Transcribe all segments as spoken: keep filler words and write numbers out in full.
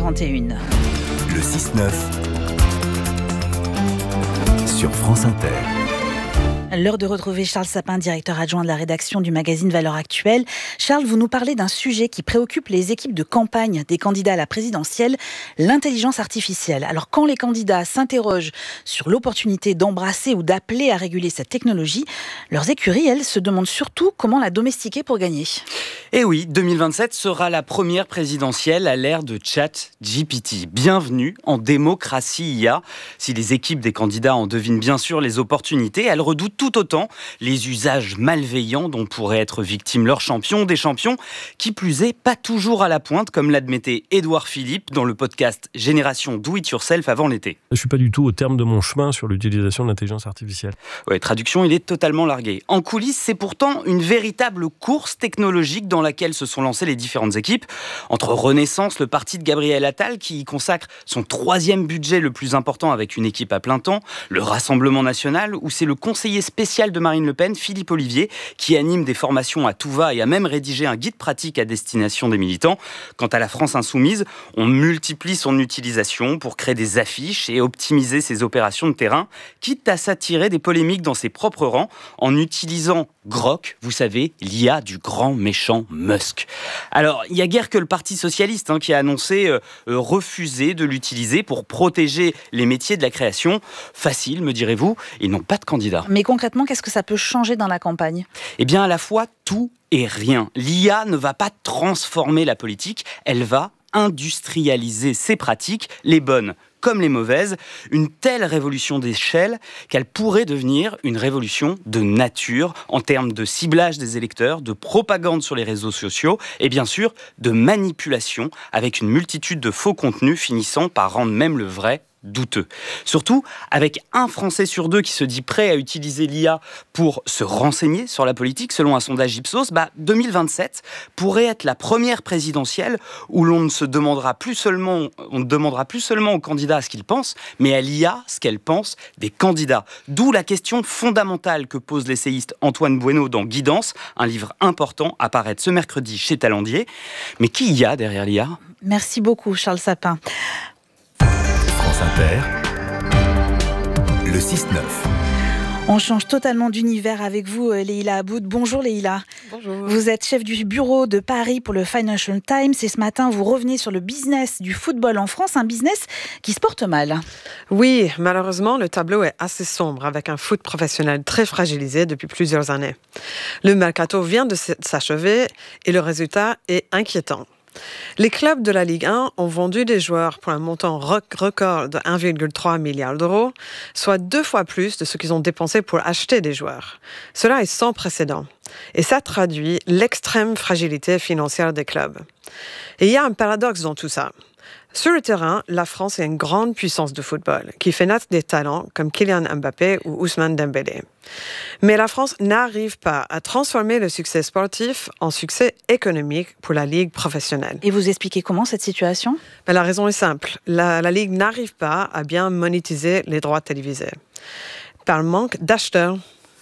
quarante et une. Le six neuf sur France Inter. L'heure de retrouver Charles Sapin, directeur adjoint de la rédaction du magazine Valeurs Actuelles. Charles, vous nous parlez d'un sujet qui préoccupe les équipes de campagne des candidats à la présidentielle, l'intelligence artificielle. Alors quand les candidats s'interrogent sur l'opportunité d'embrasser ou d'appeler à réguler cette technologie, leurs écuries, elles, se demandent surtout comment la domestiquer pour gagner. Et oui, deux mille vingt-sept sera la première présidentielle à l'ère de ChatGPT. Bienvenue en démocratie I A. Si les équipes des candidats en devinent bien sûr les opportunités, elles redoutent tout autant les usages malveillants dont pourraient être victimes leurs champions, des champions qui plus est pas toujours à la pointe, comme l'admettait Édouard Philippe dans le podcast Génération Do It Yourself avant l'été. Je ne suis pas du tout au terme de mon chemin sur l'utilisation de l'intelligence artificielle. Ouais, traduction, il est totalement largué. En coulisses, c'est pourtant une véritable course technologique dans laquelle se sont lancées les différentes équipes. Entre Renaissance, le parti de Gabriel Attal, qui y consacre son troisième budget le plus important avec une équipe à plein temps, le Rassemblement National, où c'est le conseiller spécial de Marine Le Pen, Philippe Ollivier, qui anime des formations à tout va et a même rédigé un guide pratique à destination des militants. Quant à la France Insoumise, on multiplie son utilisation pour créer des affiches et optimiser ses opérations de terrain, quitte à s'attirer des polémiques dans ses propres rangs en utilisant Grok, vous savez, l'I A du grand méchant Musk. Alors, il n'y a guère que le Parti Socialiste hein, qui a annoncé euh, refuser de l'utiliser pour protéger les métiers de la création. Facile, me direz-vous, ils n'ont pas de candidat. Mais concrètement, qu'est-ce que ça peut changer dans la campagne ? Eh bien, à la fois tout et rien. L'I A ne va pas transformer la politique, elle va industrialiser ses pratiques, les bonnes comme les mauvaises, une telle révolution d'échelle qu'elle pourrait devenir une révolution de nature en termes de ciblage des électeurs, de propagande sur les réseaux sociaux et bien sûr de manipulation avec une multitude de faux contenus finissant par rendre même le vrai douteux. Surtout, avec un Français sur deux qui se dit prêt à utiliser l'I A pour se renseigner sur la politique, selon un sondage Ipsos, bah, deux mille vingt-sept pourrait être la première présidentielle où l'on ne se demandera plus seulement, on ne demandera plus seulement aux candidats ce qu'ils pensent, mais à l'I A ce qu'elle pense des candidats. D'où la question fondamentale que pose l'essayiste Antoine Bueno dans Guidance, un livre important à paraître ce mercredi chez Talendier. Mais qui y a derrière l'I A ? Merci beaucoup, Charles Sapin. France Inter, le six neuf. On change totalement d'univers avec vous, Leïla Aboud. Bonjour Leïla. Bonjour. Vous êtes chef du bureau de Paris pour le Financial Times et ce matin, vous revenez sur le business du football en France, un business qui se porte mal. Oui, malheureusement, le tableau est assez sombre avec un foot professionnel très fragilisé depuis plusieurs années. Le mercato vient de s'achever et le résultat est inquiétant. Les clubs de la Ligue un ont vendu des joueurs pour un montant record de un virgule trois milliard d'euros, soit deux fois plus de ce qu'ils ont dépensé pour acheter des joueurs. Cela est sans précédent. Et ça traduit l'extrême fragilité financière des clubs. Et il y a un paradoxe dans tout ça. Sur le terrain, la France est une grande puissance de football qui fait naître des talents comme Kylian Mbappé ou Ousmane Dembélé. Mais la France n'arrive pas à transformer le succès sportif en succès économique pour la Ligue professionnelle. Et vous expliquez comment cette situation ? Ben, la raison est simple. La, la Ligue n'arrive pas à bien monétiser les droits télévisés par manque d'acheteurs.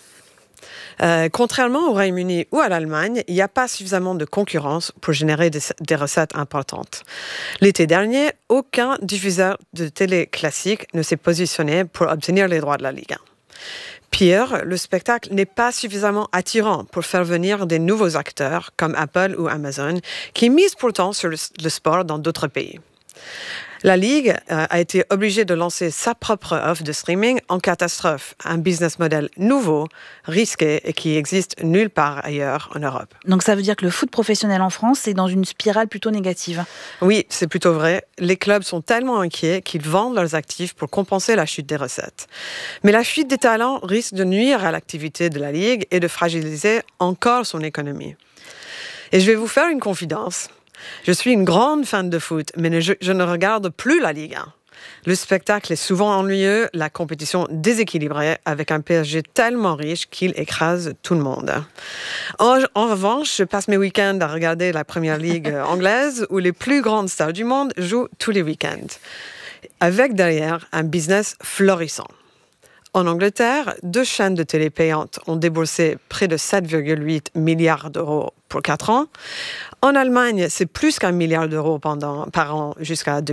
Euh, contrairement au Royaume-Uni ou à l'Allemagne, il n'y a pas suffisamment de concurrence pour générer des, des recettes importantes. L'été dernier, aucun diffuseur de télé classique ne s'est positionné pour obtenir les droits de la Ligue un. Pire, le spectacle n'est pas suffisamment attirant pour faire venir des nouveaux acteurs comme Apple ou Amazon, qui misent pourtant sur le, le sport dans d'autres pays. La Ligue euh, a été obligée de lancer sa propre offre de streaming en catastrophe, un business model nouveau, risqué et qui existe nulle part ailleurs en Europe. Donc ça veut dire que le foot professionnel en France est dans une spirale plutôt négative. Oui, c'est plutôt vrai. Les clubs sont tellement inquiets qu'ils vendent leurs actifs pour compenser la chute des recettes. Mais la fuite des talents risque de nuire à l'activité de la Ligue et de fragiliser encore son économie. Et je vais vous faire une confidence. Je suis une grande fan de foot, mais je, je ne regarde plus la Ligue un. Le spectacle est souvent ennuyeux, la compétition déséquilibrée, avec un P S G tellement riche qu'il écrase tout le monde. En, en revanche, je passe mes week-ends à regarder la Première Ligue anglaise, où les plus grandes stars du monde jouent tous les week-ends, avec derrière un business florissant. En Angleterre, deux chaînes de télé payantes ont déboursé près de sept virgule huit milliards d'euros pour quatre ans. En Allemagne, c'est plus qu'un milliard d'euros pendant, par an jusqu'à deux mille